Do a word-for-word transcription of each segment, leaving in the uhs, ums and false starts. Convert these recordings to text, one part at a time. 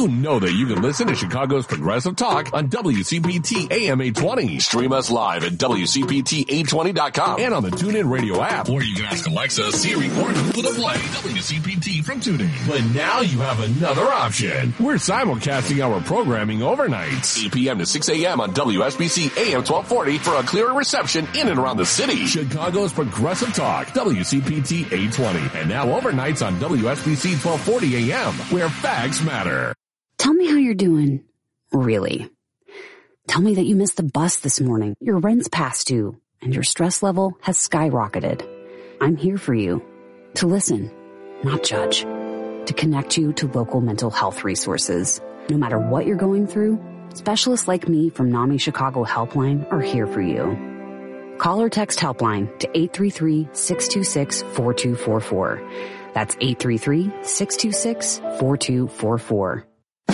You know that you can listen to Chicago's Progressive Talk on W C P T A M eight twenty. Stream us live at W C P T eight twenty dot com and on the TuneIn Radio app. Or you can ask Alexa, Siri, or Google to play W C P T from TuneIn. But now you have another option. We're simulcasting our programming overnights, eight p.m. to six a.m. on W S B C A M twelve forty for a clearer reception in and around the city. Chicago's Progressive Talk, W C P T eight twenty. And now overnights on W S B C twelve forty a.m., where facts matter. Tell me how you're doing. Really. Tell me that you missed the bus this morning, your rent's past due, and your stress level has skyrocketed. I'm here for you. To listen, not judge. To connect you to local mental health resources. No matter what you're going through, specialists like me from NAMI Chicago Helpline are here for you. Call or text Helpline to eight three three, six two six, four two four four. That's eight three three, six two six, four two four four.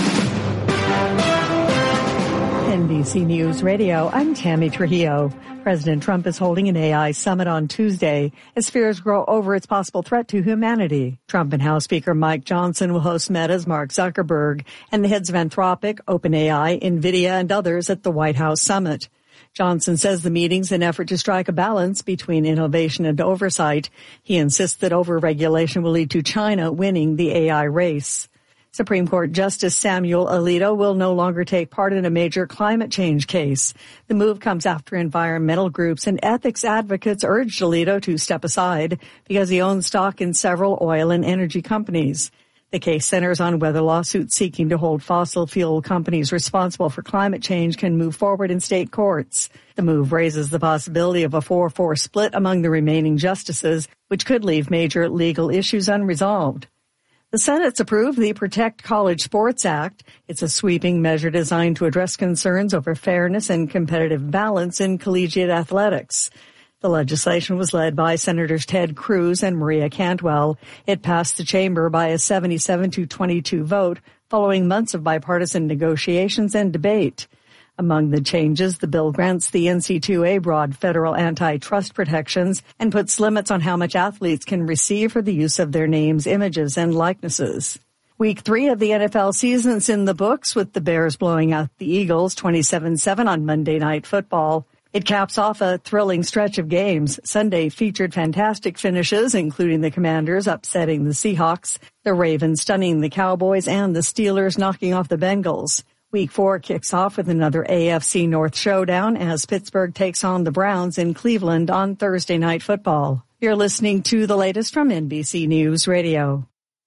N B C News Radio, I'm Tammy Trujillo. President Trump is holding an A I summit on Tuesday as fears grow over its possible threat to humanity. Trump and House Speaker Mike Johnson will host Meta's Mark Zuckerberg and the heads of Anthropic, OpenAI, NVIDIA, and others at the White House summit. Johnson says the meeting's an effort to strike a balance between innovation and oversight. He insists that overregulation will lead to China winning the A I race. Supreme Court Justice Samuel Alito will no longer take part in a major climate change case. The move comes after environmental groups and ethics advocates urged Alito to step aside because he owns stock in several oil and energy companies. The case centers on whether lawsuits seeking to hold fossil fuel companies responsible for climate change can move forward in state courts. The move raises the possibility of a four four split among the remaining justices, which could leave major legal issues unresolved. The Senate's approved the Protect College Sports Act. It's a sweeping measure designed to address concerns over fairness and competitive balance in collegiate athletics. The legislation was led by Senators Ted Cruz and Maria Cantwell. It passed the chamber by a seventy-seven to twenty-two vote following months of bipartisan negotiations and debate. Among the changes, the bill grants the N C double A broad federal antitrust protections and puts limits on how much athletes can receive for the use of their names, images, and likenesses. Week three of the N F L season's in the books, with the Bears blowing out the Eagles twenty-seven seven on Monday Night Football. It caps off a thrilling stretch of games. Sunday featured fantastic finishes, including the Commanders upsetting the Seahawks, the Ravens stunning the Cowboys, and the Steelers knocking off the Bengals. Week four kicks off with another A F C North showdown as Pittsburgh takes on the Browns in Cleveland on Thursday Night Football. You're listening to the latest from N B C News Radio.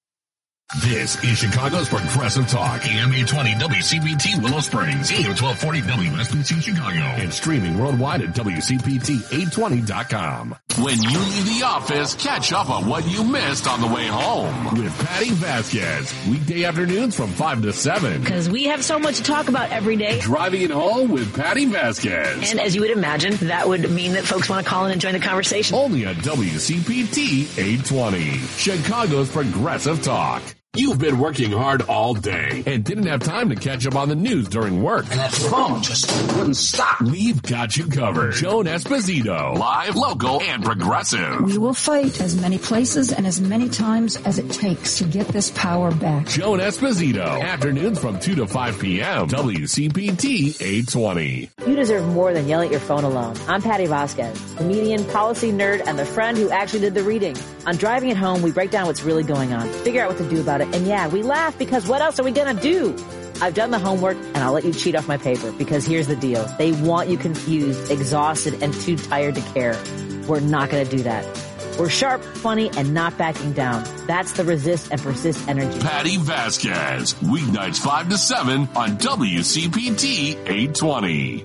This is Chicago's Progressive Talk, A M eight twenty W C P T Willow Springs, A M twelve forty W S B C Chicago, and streaming worldwide at W C P T eight twenty dot com. When you leave the office, catch up on what you missed on the way home with Patty Vasquez. Weekday afternoons from five to seven. Because we have so much to talk about every day. Driving it home with Patty Vasquez. And as you would imagine, that would mean that folks want to call in and join the conversation. Only on W C P T eight twenty, Chicago's Progressive Talk. You've been working hard all day and didn't have time to catch up on the news during work. And that phone just wouldn't stop. We've got you covered. Joan Esposito, live, local, and progressive. We will fight as many places and as many times as it takes to get this power back. Joan Esposito, afternoons from two to five p.m. W C P T eight twenty. You deserve more than yelling at your phone alone. I'm Patty Vasquez, comedian, policy nerd, and the friend who actually did the reading. On Driving It Home, we break down what's really going on, figure out what to do about it. And yeah, we laugh because what else are we going to do? I've done the homework and I'll let you cheat off my paper because here's the deal. They want you confused, exhausted, and too tired to care. We're not going to do that. We're sharp, funny, and not backing down. That's the resist and persist energy. Patty Vasquez, weeknights five to seven on W C P T eight twenty.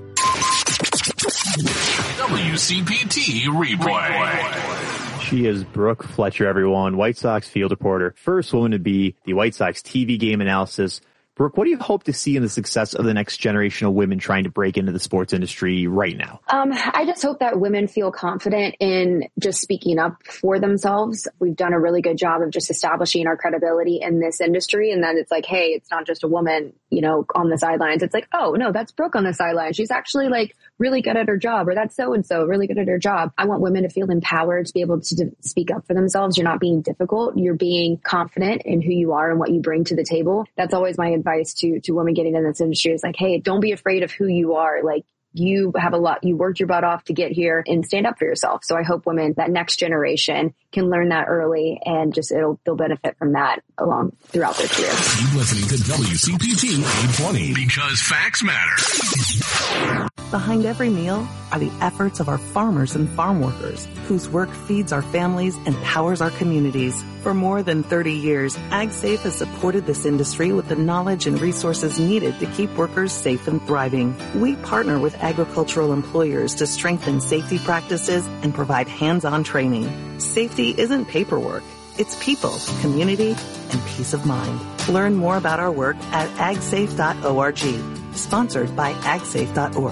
W C P T replay. She is Brooke Fletcher, everyone, White Sox field reporter, first woman to be the White Sox T V game analysis. Brooke, what do you hope to see in the success of the next generation of women trying to break into the sports industry right now? Um, I just hope that women feel confident in just speaking up for themselves. We've done a really good job of just establishing our credibility in this industry, and then it's like, hey, it's not just a woman you know, on the sidelines. It's like, oh no, that's Brooke on the sideline. She's actually like really good at her job, or that's so-and-so really good at her job. I want women to feel empowered to be able to d- speak up for themselves. You're not being difficult. You're being confident in who you are and what you bring to the table. That's always my advice to, to women getting in this industry is like, hey, don't be afraid of who you are. Like, you have a lot, you worked your butt off to get here and stand up for yourself. So I hope women, that next generation, can learn that early and just it'll, they'll benefit from that along throughout their career. Keep listening to W C P T eight twenty because facts matter. Behind every meal are the efforts of our farmers and farm workers whose work feeds our families and powers our communities. For more than thirty years, AgSafe has supported this industry with the knowledge and resources needed to keep workers safe and thriving. We partner with agricultural employers to strengthen safety practices and provide hands-on training. Safety isn't paperwork. It's people, community, and peace of mind. Learn more about our work at ag safe dot org. Sponsored by ag safe dot org.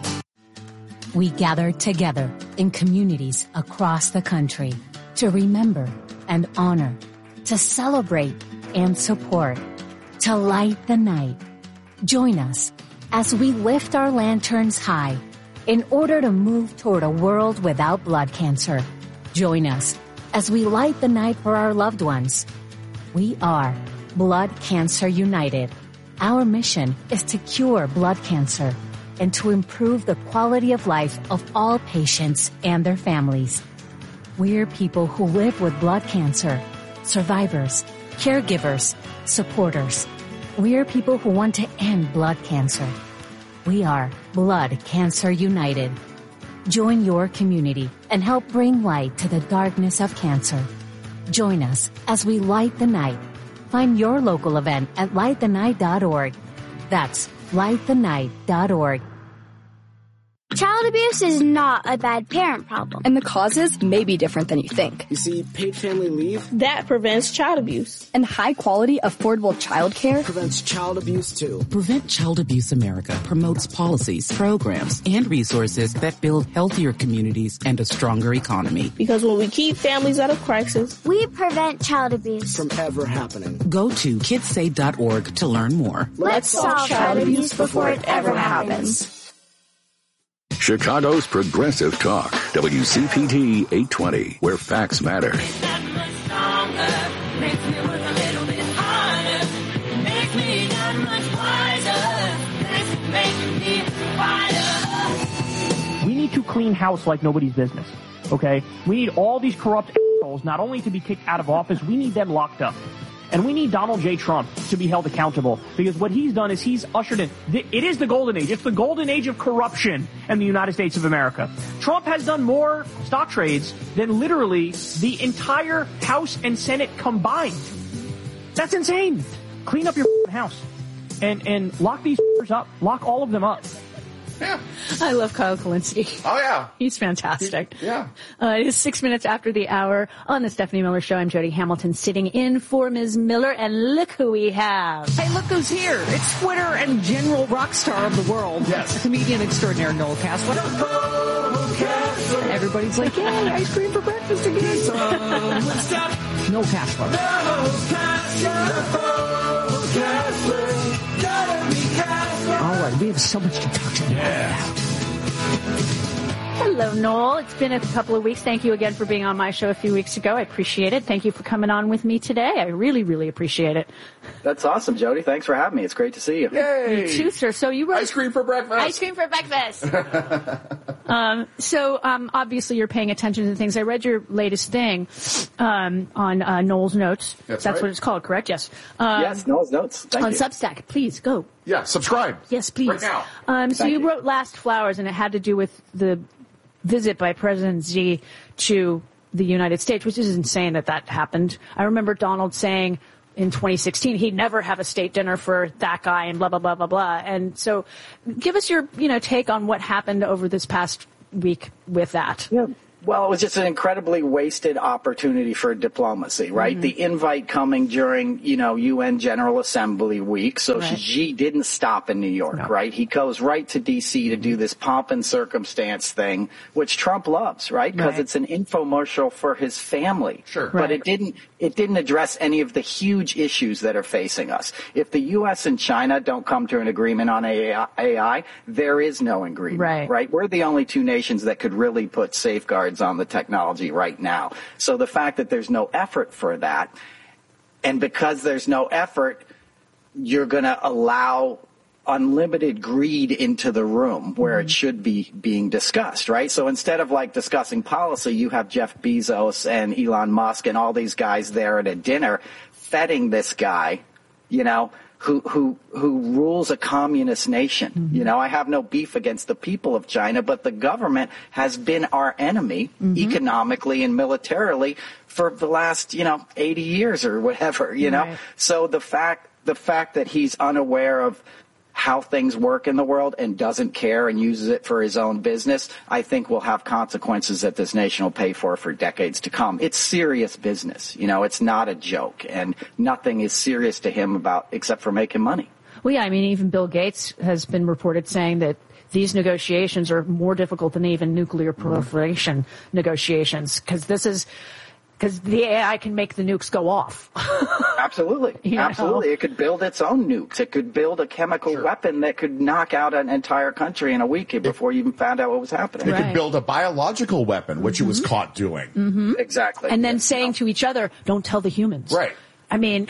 We gather together in communities across the country to remember and honor, to celebrate and support, to light the night. Join us as we lift our lanterns high in order to move toward a world without blood cancer. Join us as we light the night for our loved ones. We are Blood Cancer United. Our mission is to cure blood cancer and to improve the quality of life of all patients and their families. We're people who live with blood cancer, survivors, caregivers, supporters. We're people who want to end blood cancer. We are Blood Cancer United. Join your community and help bring light to the darkness of cancer. Join us as we light the night. Find your local event at light the night dot org. That's light the night dot org. Child abuse is not a bad parent problem. And the causes may be different than you think. You see, paid family leave that prevents child abuse. And high quality, affordable child care prevents child abuse too. Prevent Child Abuse America promotes policies, programs, and resources that build healthier communities and a stronger economy. Because when we keep families out of crisis, we prevent child abuse from ever happening. Go to kids save dot org to learn more. Let's solve child abuse before it ever happens. Chicago's Progressive Talk, W C P T eight twenty, where facts matter. We need to clean house like nobody's business, okay? We need all these corrupt assholes not only to be kicked out of office, we need them locked up. And we need Donald J. Trump to be held accountable because what he's done is he's ushered in. It is the golden age. It's the golden age of corruption in the United States of America. Trump has done more stock trades than literally the entire House and Senate combined. That's insane. Clean up your house and, and lock these up. Lock all of them up. Yeah. I love Kyle Kulinski. Oh, yeah. He's fantastic. Yeah. Uh, it is six minutes after the hour on the Stephanie Miller Show. I'm Jody Hamilton sitting in for Miz Miller, and look who we have. Hey, look who's here. It's Twitter and general rock star of the world. Yes. Comedian extraordinaire Noel Casler. Everybody's like, yay, ice cream for breakfast again. Noel Casler. All right, we have so much to talk to you yeah. about. Hello, Noel. It's been a couple of weeks. Thank you again for being on my show a few weeks ago. I appreciate it. Thank you for coming on with me today. I really, really appreciate it. That's awesome, Jody. Thanks for having me. It's great to see you. Yay! You too, sir. So you wrote ice cream for breakfast. Ice cream for breakfast. um, so um, obviously you're paying attention to things. I read your latest thing um, on uh, Noel's Notes. That's, That's right. what it's called, correct? Yes. Um, yes, Noel's Notes. Thank on you. Substack. Please go. Yeah, subscribe. Yes, please. Right now. Um, so Thank you, you wrote Last Flowers, and it had to do with the visit by President Xi to the United States, which is insane that that happened. I remember Donald saying in twenty sixteen he'd never have a state dinner for that guy and blah, blah, blah, blah, blah. And so give us your, you know, take on what happened over this past week with that. Yeah. Well, it was just an incredibly wasted opportunity for diplomacy, right? Mm-hmm. The invite coming during, you know, U N General Assembly week. So right. Xi didn't stop in New York, no. right? He goes right to D C to do this pomp and circumstance thing, which Trump loves, right? Because right. it's an infomercial for his family. Sure. But right. it didn't, it didn't address any of the huge issues that are facing us. If the U S and China don't come to an agreement on A I, there is no agreement, right? right? We're the only two nations that could really put safeguards on the technology right now. So the fact that there's no effort for that, and because there's no effort, you're going to allow unlimited greed into the room where mm-hmm. it should be being discussed, right? So instead of like discussing policy, you have Jeff Bezos and Elon Musk and all these guys there at a dinner feting this guy, you know, who who who rules a communist nation. Mm-hmm. You know, I have no beef against the people of China, but the government has been our enemy mm-hmm. economically and militarily for the last, you know, eighty years or whatever, you know. Right. So the fact the fact that he's unaware of how things work in the world and doesn't care and uses it for his own business, I think will have consequences that this nation will pay for for decades to come. It's serious business. You know, it's not a joke, and nothing is serious to him about except for making money. Well, yeah, I mean, even Bill Gates has been reported saying that these negotiations are more difficult than even nuclear proliferation mm-hmm. negotiations, because this is because the A I can make the nukes go off. Absolutely. You know? Absolutely. It could build its own nukes. It could build a chemical sure. weapon that could knock out an entire country in a week before you even found out what was happening. It right. could build a biological weapon, which mm-hmm. it was caught doing. Mm-hmm. Exactly. And then yeah. saying to each other, don't tell the humans. Right. I mean,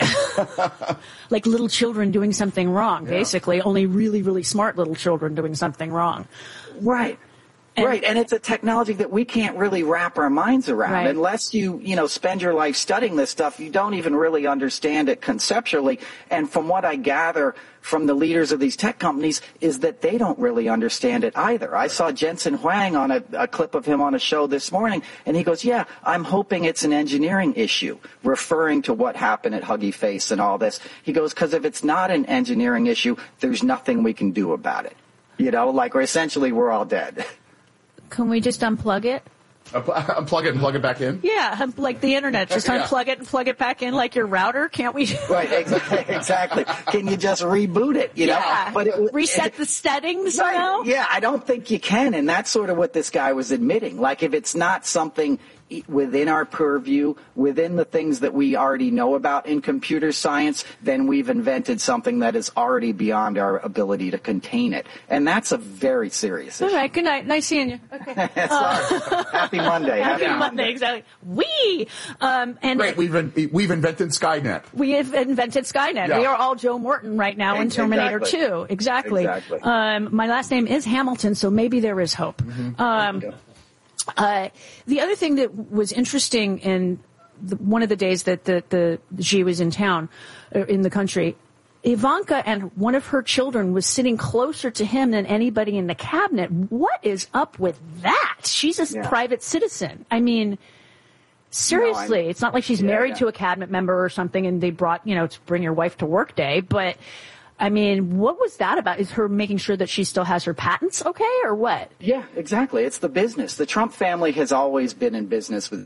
like little children doing something wrong, yeah. basically. Only really, really smart little children doing something wrong. Right. And, right, and it's a technology that we can't really wrap our minds around. Right. Unless you, you know, spend your life studying this stuff, you don't even really understand it conceptually. And from what I gather from the leaders of these tech companies is that they don't really understand it either. I saw Jensen Huang on a, a clip of him on a show this morning, and he goes, yeah, I'm hoping it's an engineering issue, referring to what happened at Huggy Face and all this. He goes, because if it's not an engineering issue, there's nothing we can do about it. You know, like, or essentially we're all dead. Can we just unplug it? Unplug it and plug it back in? Yeah, like the internet. Just yeah. unplug it and plug it back in like your router. Can't we? Right, exactly. exactly. Can you just reboot it, you know? Yeah. But it, Reset it, the settings, right. you know? Yeah, I don't think you can, and that's sort of what this guy was admitting. Like, if it's not something within our purview, within the things that we already know about in computer science, then we've invented something that is already beyond our ability to contain it. And that's a very serious issue. All right, good night. Nice seeing you. Okay. Sorry. Uh, Happy Monday. Happy, Happy Monday, Monday, exactly. We! Um, and Great, we've, in, we've invented Skynet. We have invented Skynet. Yeah. We are all Joe Morton right now in Terminator exactly. two. Exactly. Exactly. Um, my last name is Hamilton, so maybe there is hope. Mm-hmm. Um, Uh, the other thing that was interesting in the, one of the days that the, the, the Xi was in town, uh, in the country, Ivanka and one of her children was sitting closer to him than anybody in the cabinet. What is up with that? She's a yeah. private citizen. I mean, seriously, no, it's not like she's yeah, married yeah. to a cabinet member or something and they brought, you know, to bring your wife to work day, but I mean, what was that about? Is her making sure that she still has her patents okay, or what? Yeah, exactly. It's the business. The Trump family has always been in business with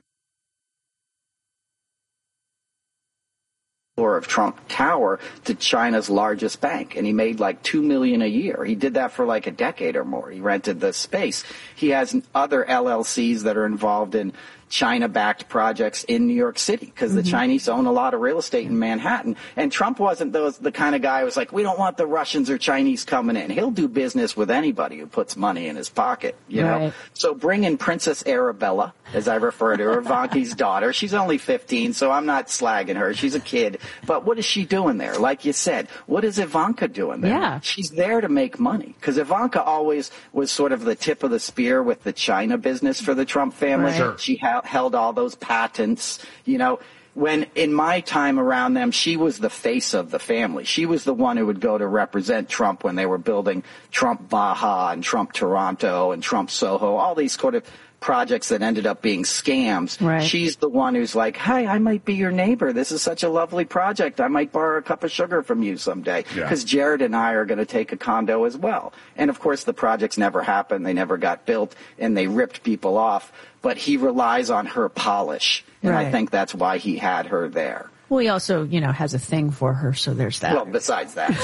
floor of Trump Tower to China's largest bank, and he made like two million a year. He did that for like a decade or more. He rented the space. He has other L L Cs that are involved in China-backed projects in New York City because the mm-hmm. Chinese own a lot of real estate in Manhattan. And Trump wasn't those, the kind of guy who was like, we don't want the Russians or Chinese coming in. He'll do business with anybody who puts money in his pocket, you right. know. So bring in Princess Arabella, as I refer to her, Ivanka's daughter. She's only fifteen, so I'm not slagging her. She's a kid. But what is she doing there? Like you said, what is Ivanka doing there? Yeah. She's there to make money because Ivanka always was sort of the tip of the spear with the China business for the Trump family. Right. Sure. She ha- held all those patents, you know. When in my time around them, she was the face of the family. She was the one who would go to represent Trump when they were building Trump Baja and Trump Toronto and Trump Soho, all these sort of projects that ended up being scams. Right. She's the one who's like, hey, I might be your neighbor. This is such a lovely project. I might borrow a cup of sugar from you someday. Because yeah. Jared and I are going to take a condo as well. And, of course, the projects never happened. They never got built, and they ripped people off. But he relies on her polish, and right. I think that's why he had her there. Well, he also, you know, has a thing for her, so there's that. Well, besides that.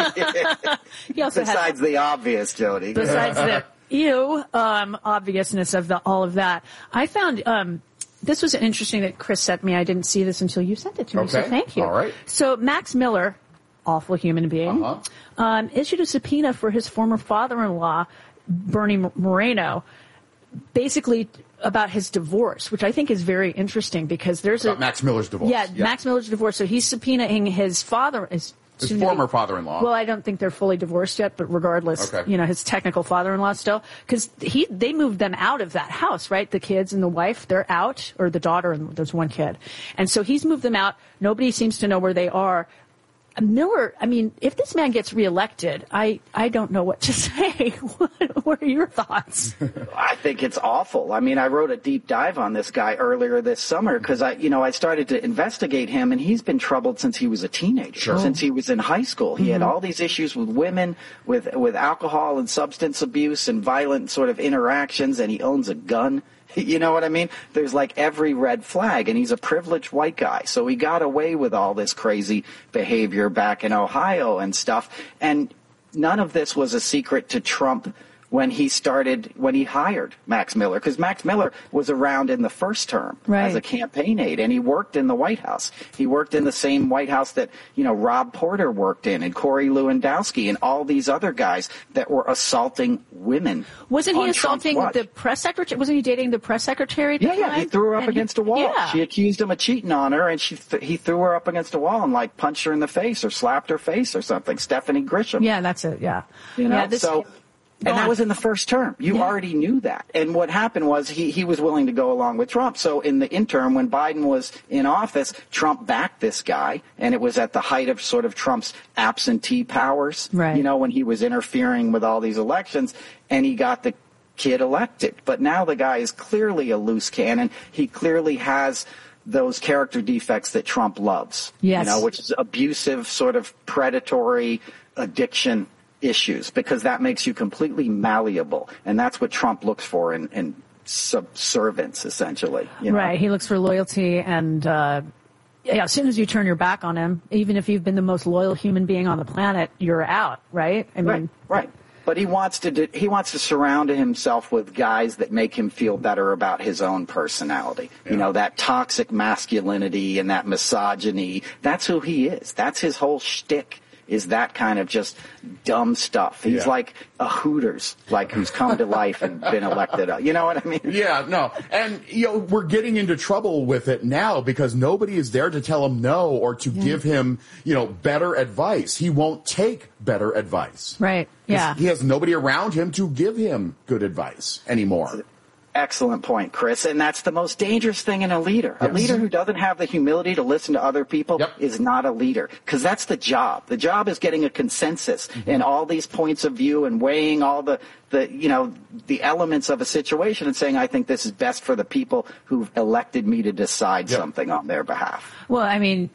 he also besides has, the obvious, Jody. Besides the ew, um, obviousness of the, all of that. I found, um, this was interesting that Chris sent me. I didn't see this until you sent it to me, okay. so thank you. All right. So Max Miller, awful human being, uh-huh. um, issued a subpoena for his former father-in-law, Bernie Moreno, basically about his divorce, which I think is very interesting because there's about a Max Miller's divorce. Yeah, yeah, Max Miller's divorce. So he's subpoenaing his father, his, his former father-in-law. Well, I don't think they're fully divorced yet, but regardless, okay. you know, his technical father-in-law still, because he they moved them out of that house, right? The kids and the wife, they're out, or the daughter, and there's one kid, and so he's moved them out. Nobody seems to know where they are. Miller, I mean, if this man gets reelected, I, I don't know what to say. what, what are your thoughts? I think it's awful. I mean, I wrote a deep dive on this guy earlier this summer because I, you know, I started to investigate him, and he's been troubled since he was a teenager, sure. since he was in high school. He mm-hmm. had all these issues with women, with with alcohol and substance abuse and violent sort of interactions, and he owns a gun. You know what I mean? There's like every red flag, and he's a privileged white guy. So he got away with all this crazy behavior back in Ohio and stuff. And none of this was a secret to Trump when he started, when he hired Max Miller, because Max Miller was around in the first term right. as a campaign aide, and he worked in the White House. He worked in the same White House that, you know, Rob Porter worked in, and Corey Lewandowski, and all these other guys that were assaulting women. Wasn't he assaulting Trump's the press secretary? Wasn't he dating the press secretary at the yeah, time? Yeah, he threw her up and against he, a wall. Yeah. She accused him of cheating on her, and she th- he threw her up against a wall and, like, punched her in the face or slapped her face or something. Stephanie Grisham. Yeah, that's it, yeah. You know, yeah, this, so... And that was in the first term. You yeah. already knew that. And what happened was he, he was willing to go along with Trump. So in the interim, when Biden was in office, Trump backed this guy. And it was at the height of sort of Trump's absentee powers, right. you know, when he was interfering with all these elections. And he got the kid elected. But now the guy is clearly a loose cannon. He clearly has those character defects that Trump loves, yes. you know, which is abusive, sort of predatory addiction issues, because that makes you completely malleable, and that's what Trump looks for in, in subservience, essentially. You know? Right. He looks for loyalty, and uh, yeah, as soon as you turn your back on him, even if you've been the most loyal human being on the planet, you're out. Right. I mean, right. Right. But he wants to do, he wants to surround himself with guys that make him feel better about his own personality. Yeah. You know, that toxic masculinity and that misogyny. That's who he is. That's his whole shtick. Is that kind of just dumb stuff. He's yeah. like a Hooters, like who's come to life and been elected. You know what I mean? Yeah, no. And, you know, we're getting into trouble with it now because nobody is there to tell him no or to yeah. give him, you know, better advice. He won't take better advice. Right, yeah. He has nobody around him to give him good advice anymore. Excellent point, Chris. And that's the most dangerous thing in a leader. Yes. A leader who doesn't have the humility to listen to other people yep. is not a leader, because that's the job. The job is getting a consensus mm-hmm. in all these points of view and weighing all the, the, you know, the elements of a situation and saying, I think this is best for the people who've elected me to decide yep. something on their behalf. Well, I mean,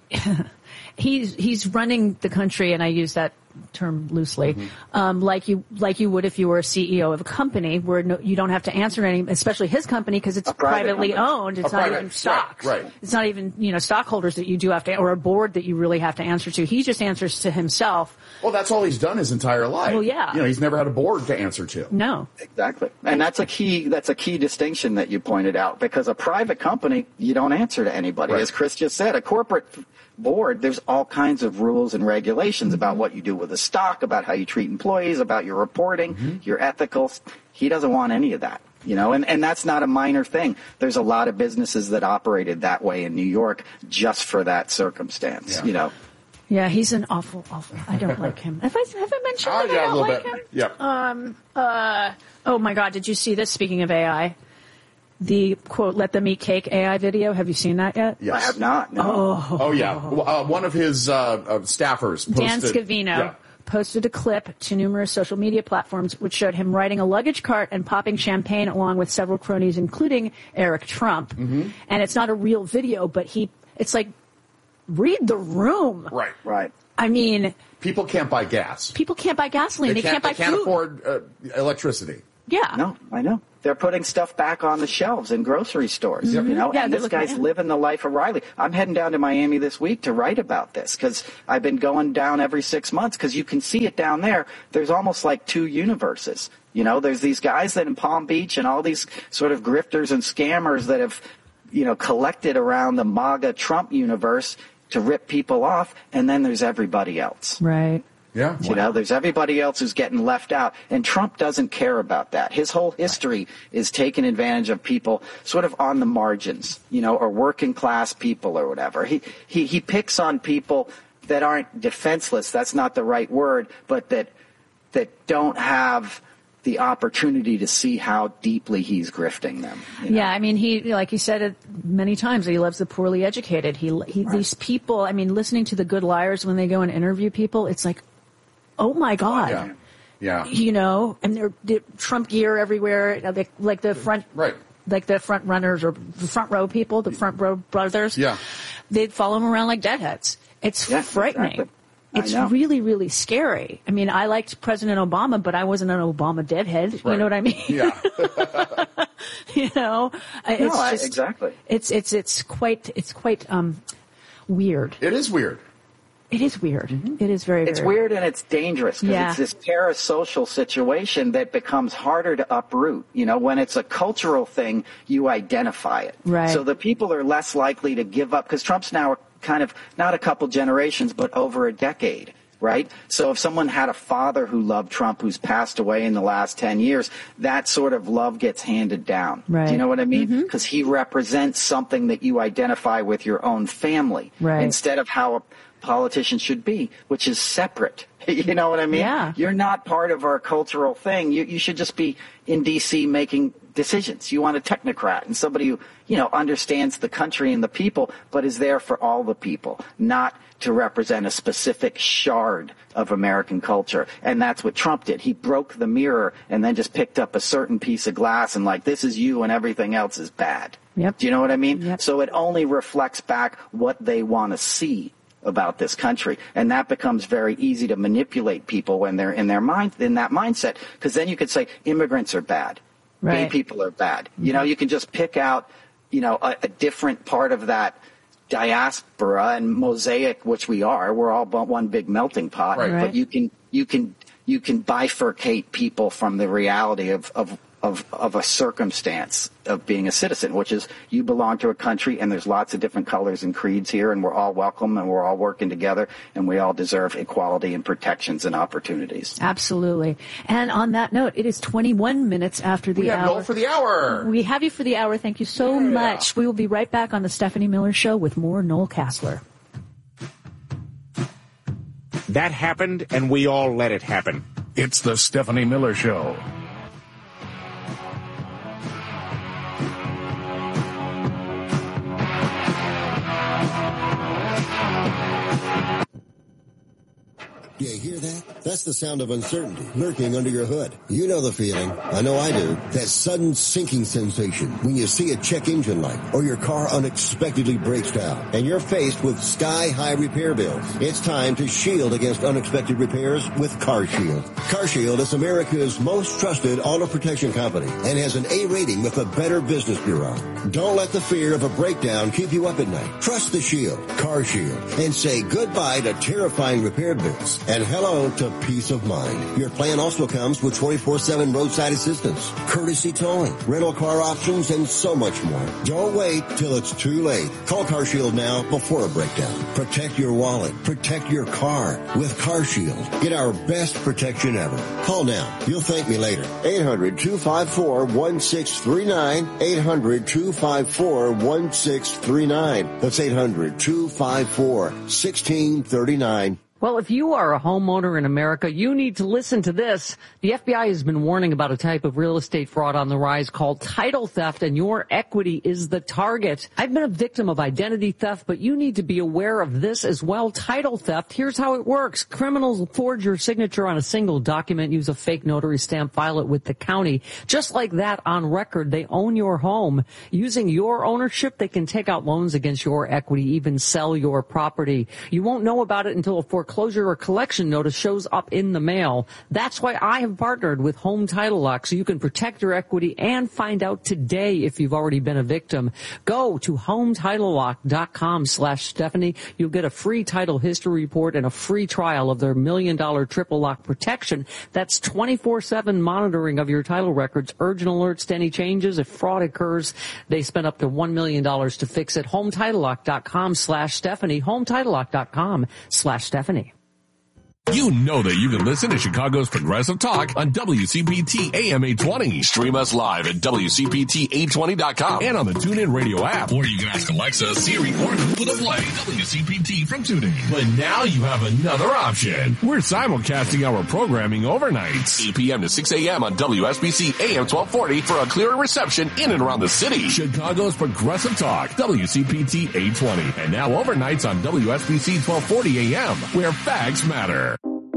he's, he's running the country, and I use that term loosely, mm-hmm. um, like you like you would if you were a C E O of a company where no, you don't have to answer any, especially his company, because it's privately company. owned. It's a not private, even stocks. Right, right. It's not even, you know, stockholders that you do have to, or a board that you really have to answer to. He just answers to himself. Well, that's all he's done his entire life. Well, yeah. You know, he's never had a board to answer to. No. Exactly. And that's a key, that's a key distinction that you pointed out, because a private company, you don't answer to anybody. Right. As Chris just said, a corporate board, there's all kinds of rules and regulations mm-hmm. about what you do with a stock, about how you treat employees, about your reporting, mm-hmm. your ethicals. He doesn't want any of that, you know, and, and that's not a minor thing. There's a lot of businesses that operated that way in New York just for that circumstance, yeah. you know. Yeah, he's an awful, awful. I don't like him. Have I, have I mentioned oh, that yeah, I don't a like bit. him? Yep. Um, uh, oh, my God. Did you see this? Speaking of A I, the, quote, let them eat cake A I video. Have you seen that yet? Yes. I have not. No. Oh, oh yeah. Uh, one of his uh, uh, staffers posted. Dan Scavino. Yeah. posted a clip to numerous social media platforms which showed him riding a luggage cart and popping champagne along with several cronies, including Eric Trump. Mm-hmm. And it's not a real video, but he, it's like, read the room. Right, right. I mean, people can't buy gas. People can't buy gasoline. They, they can't, can't buy they can't food. afford uh, electricity. Yeah. No, I know. They're putting stuff back on the shelves in grocery stores. Mm-hmm. You know, yeah, and this guy's at living the life of Riley. I'm heading down to Miami this week to write about this because I've been going down every six months because you can see it down there. There's almost like two universes. You know, there's these guys that in Palm Beach and all these sort of grifters and scammers that have, you know, collected around the MAGA Trump universe to rip people off, and then there's everybody else. Right. Yeah. You know, there's everybody else who's getting left out, and Trump doesn't care about that. His whole history is taking advantage of people sort of on the margins, you know, or working class people or whatever. He he he picks on people that aren't defenseless. That's not the right word, but that that don't have the opportunity to see how deeply he's grifting them. You know? Yeah, I mean, he, like he said it many times, he loves the poorly educated. He, he right. These people, I mean, listening to the good liars when they go and interview people, it's like, oh my God. Yeah. Yeah. You know, and they're, they're Trump gear everywhere, like, like the front, right. like the front runners or the front row people, the front row brothers. Yeah. They'd follow him around like deadheads. It's yeah, frightening. Exactly. It's really, really scary. I mean, I liked President Obama, but I wasn't an Obama deadhead. Right. You know what I mean? Yeah. You know, it's no, I, just, exactly. It's it's it's quite it's quite um weird. It is weird. It is weird. Mm-hmm. It is very. It's very weird and it's dangerous because yeah. it's this parasocial situation that becomes harder to uproot. You know, when it's a cultural thing, you identify it. Right. So the people are less likely to give up because Trump's now kind of not a couple generations, but over a decade. Right? So if someone had a father who loved Trump who's passed away in the last ten years, that sort of love gets handed down. Right. Do you know what I mean? Because mm-hmm. he represents something that you identify with your own family right. instead of how a politician should be, which is separate. You know what I mean? Yeah. You're not part of our cultural thing. You, you should just be in D C making decisions. You want a technocrat and somebody who, you know, understands the country and the people, but is there for all the people, not to represent a specific shard of American culture. And that's what Trump did. He broke the mirror and then just picked up a certain piece of glass and like, this is you and everything else is bad. Yep. Do you know what I mean? Yep. So it only reflects back what they want to see about this country. And that becomes very easy to manipulate people when they're in their mind, in that mindset. Because then you could say immigrants are bad. Right. Gay people are bad. Mm-hmm. You know, you can just pick out, you know, a, a different part of that diaspora and mosaic, which we are. We're all one big melting pot. Right. But you can, you can, you can bifurcate people from the reality of, of, of, of a circumstance of being a citizen, which is you belong to a country and there's lots of different colors and creeds here and we're all welcome and we're all working together and we all deserve equality and protections and opportunities. Absolutely. And on that note, it is twenty-one minutes after the we hour. We have Noel for the hour. We have you for the hour. Thank you so yeah. much. We will be right back on the Stephanie Miller Show with more Noel Casler. That happened and we all let it happen. It's the Stephanie Miller Show. Do you hear that? That's the sound of uncertainty lurking under your hood. You know the feeling. I know I do. That sudden sinking sensation when you see a check engine light or your car unexpectedly breaks down and you're faced with sky-high repair bills. It's time to shield against unexpected repairs with CarShield. CarShield is America's most trusted auto protection company and has an A rating with the Better Business Bureau. Don't let the fear of a breakdown keep you up at night. Trust the Shield, CarShield, and say goodbye to terrifying repair bills. And hello to peace of mind. Your plan also comes with twenty-four seven roadside assistance, courtesy towing, rental car options, and so much more. Don't wait till it's too late. Call CarShield now before a breakdown. Protect your wallet. Protect your car with CarShield. Get our best protection ever. Call now. You'll thank me later. eight hundred two five four one six three nine. eight hundred two five four one six three nine. That's eight hundred two five four one six three nine. Well, if you are a homeowner in America, you need to listen to this. The F B I has been warning about a type of real estate fraud on the rise called title theft, and your equity is the target. I've been a victim of identity theft, but you need to be aware of this as well. Title theft, here's how it works. Criminals forge your signature on a single document, use a fake notary stamp, file it with the county. Just like that, on record, they own your home. Using your ownership, they can take out loans against your equity, even sell your property. You won't know about it until a foreclosure or collection notice shows up in the mail. That's why I have partnered with Home Title Lock, so you can protect your equity and find out today if you've already been a victim. Go to HomeTitleLock.com slash Stephanie. You'll get a free title history report and a free trial of their million dollar triple lock protection. That's twenty-four seven monitoring of your title records, urgent alerts to any changes. If fraud occurs, they spend up to one million dollars to fix it. HomeTitleLock.com slash Stephanie. HomeTitleLock.com slash Stephanie. You know that you can listen to Chicago's Progressive Talk on W C P T A M eight twenty. Stream us live at W C P T eight twenty dot com and on the TuneIn Radio app. Or you can ask Alexa, Siri, or Google to play W C P T from TuneIn. But now you have another option. We're simulcasting our programming overnights, eight p.m. to six a.m. on W S B C A M twelve forty for a clearer reception in and around the city. Chicago's Progressive Talk, W C P T eight twenty. And now overnights on W S B C twelve forty a.m., where facts matter.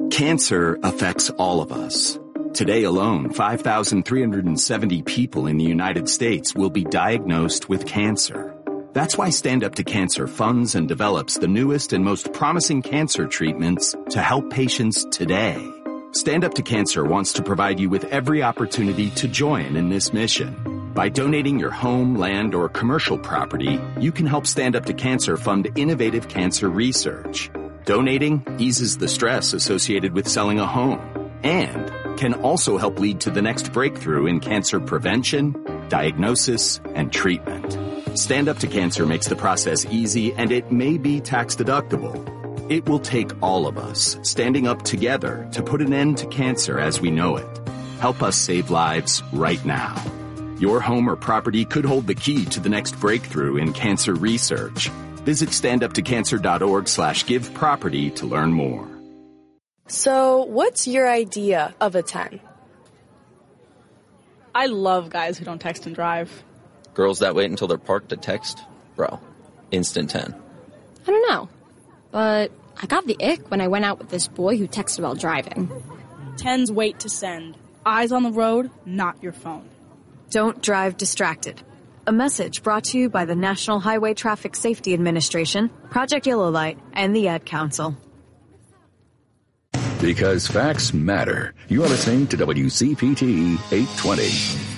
Cancer affects all of us. Today alone, five thousand three hundred seventy people in the United States will be diagnosed with cancer. That's why Stand Up to Cancer funds and develops the newest and most promising cancer treatments to help patients today. Stand Up to Cancer wants to provide you with every opportunity to join in this mission. By donating your home, land, or commercial property, you can help Stand Up to Cancer fund innovative cancer research. Donating eases the stress associated with selling a home and can also help lead to the next breakthrough in cancer prevention, diagnosis, and treatment. Stand Up to Cancer makes the process easy, and it may be tax deductible. It will take all of us standing up together to put an end to cancer as we know it. Help us save lives right now. Your home or property could hold the key to the next breakthrough in cancer research. Visit standuptocancer.org slash give property to learn more. So, what's your idea of a ten? I love guys who don't text and drive. Girls that wait until they're parked to text? Bro, instant ten. I don't know, but I got the ick when I went out with this boy who texted while driving. Tens wait to send. Eyes on the road, not your phone. Don't drive distracted. A message brought to you by the National Highway Traffic Safety Administration, Project Yellow Light, and the Ad Council. Because facts matter. You are listening to W C P T eight twenty.